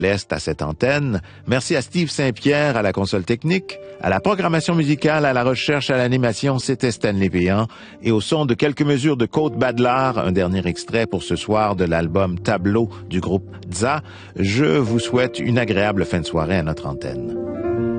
l'Est à cette antenne. Merci à Steve Saint-Pierre à la console technique, à la programmation musicale, à la recherche, à l'animation, c'était Stanley Péan, et au son de quelques mesures de Côte Badelard, un dernier extrait pour ce soir de l'album Tableau du groupe DZA. Je vous souhaite une agréable fin de soirée à notre antenne.